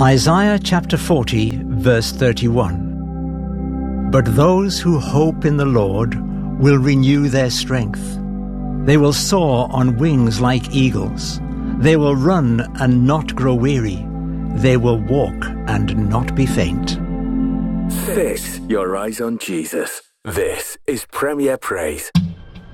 Isaiah chapter 40, verse 31. But those who hope in the Lord will renew their strength. They will soar on wings like eagles. They will run and not grow weary. They will walk and not be faint. Fix your eyes on Jesus. This is Premier Praise.